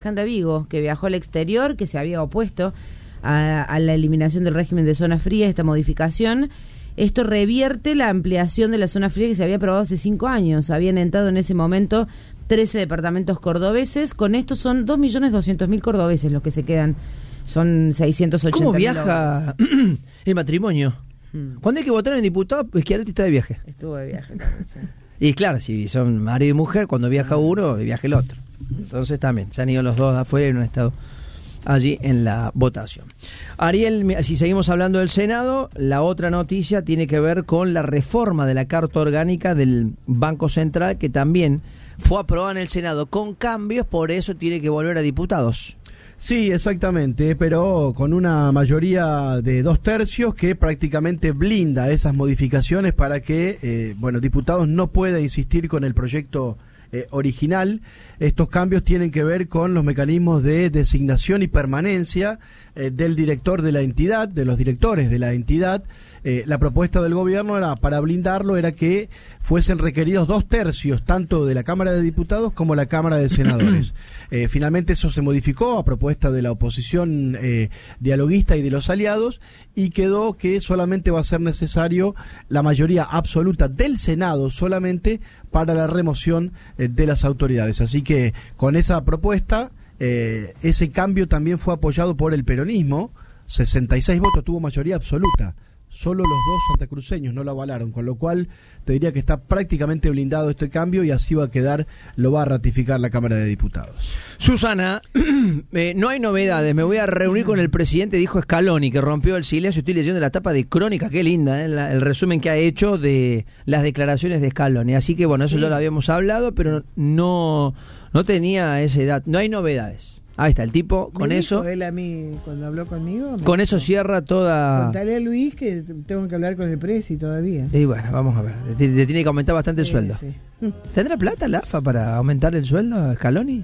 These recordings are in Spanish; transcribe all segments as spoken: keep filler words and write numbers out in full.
Escandra Vigo, que viajó al exterior, que se había opuesto a, a la eliminación del régimen de zona fría, esta modificación. Esto revierte la ampliación de la zona fría que se había aprobado hace cinco años. Habían entrado en ese momento trece departamentos cordobeses. Con esto son dos millones doscientos mil cordobeses los que se quedan. Son seiscientos ochenta mil. ¿Cómo viaja el matrimonio? Hmm. Cuando hay que votar en diputado, Schiaretti está de viaje. Estuvo de viaje también, sí. Y claro, si son marido y mujer, cuando viaja uno, viaja el otro. Entonces también, se han ido los dos afuera y no han estado allí en la votación. Ariel, si seguimos hablando del Senado, la otra noticia tiene que ver con la reforma de la Carta Orgánica del Banco Central, que también fue aprobada en el Senado con cambios, por eso tiene que volver a diputados. Sí, exactamente, pero con una mayoría de dos tercios que prácticamente blinda esas modificaciones para que, eh, bueno, diputados no pueda insistir con el proyecto eh, original. Estos cambios tienen que ver con los mecanismos de designación y permanencia eh, del director de la entidad, de los directores de la entidad. Eh, la propuesta del gobierno era, para blindarlo, era que fuesen requeridos dos tercios, tanto de la Cámara de Diputados como la Cámara de Senadores. Eh, finalmente eso se modificó a propuesta de la oposición eh, dialoguista y de los aliados, y quedó que solamente va a ser necesario la mayoría absoluta del Senado solamente para la remoción eh, de las autoridades. Así que con esa propuesta, eh, ese cambio también fue apoyado por el peronismo. sesenta y seis votos, tuvo mayoría absoluta. Solo los dos santacruceños no lo avalaron, con lo cual te diría que está prácticamente blindado este cambio y así va a quedar, lo va a ratificar la Cámara de Diputados. Susana, eh, no hay novedades, me voy a reunir con el presidente, dijo Scaloni, que rompió el silencio. Estoy leyendo la tapa de Crónica, qué linda, eh, la, el resumen que ha hecho de las declaraciones de Scaloni. Así que bueno, eso sí, ya lo habíamos hablado, pero no, no tenía esa edad, no hay novedades. Ahí está, el tipo, con me eso... dijo él a mí, cuando habló conmigo... Con eso cierra toda... Contale a Luis que tengo que hablar con el presi todavía. Y bueno, vamos a ver. Le, le tiene que aumentar bastante el sí, sueldo. Sí. ¿Tendrá plata la A F A para aumentar el sueldo a Scaloni?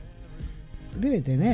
Debe tener.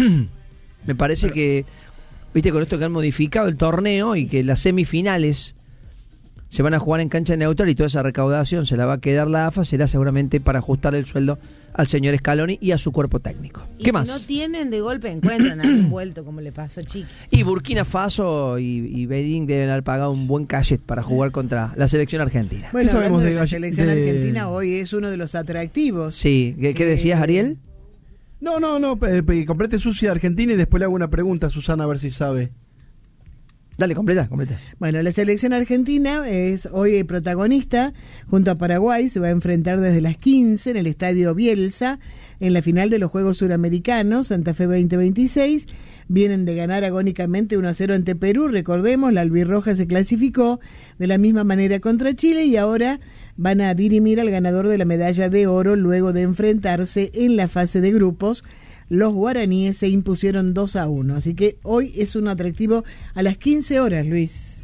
Me parece Pero... que, viste, con esto que han modificado el torneo y que las semifinales se van a jugar en cancha neutral y toda esa recaudación se la va a quedar la A F A, será seguramente para ajustar el sueldo al señor Scaloni y a su cuerpo técnico. ¿Y ¿Qué si más? no tienen, de golpe encuentran algún vuelto como le pasó a Chiqui? Y Burkina Faso y, y Benín deben haber pagado un buen cachet para jugar contra la selección argentina. Bueno, ¿Qué sabemos de la selección de... argentina hoy es uno de los atractivos. Sí, ¿qué, qué decías, Ariel? No, no, no, eh, complete sucia Argentina y después le hago una pregunta a Susana a ver si sabe. Dale, completa, completa. Bueno, la selección argentina es hoy protagonista junto a Paraguay, se va a enfrentar desde las quince en el Estadio Bielsa en la final de los Juegos Suramericanos Santa Fe veinte veintiséis. Vienen de ganar agónicamente uno a cero ante Perú, recordemos, la albirroja se clasificó de la misma manera contra Chile y ahora van a dirimir al ganador de la medalla de oro luego de enfrentarse en la fase de grupos. Los guaraníes se impusieron dos a uno, así que hoy es un atractivo a las quince horas, Luis.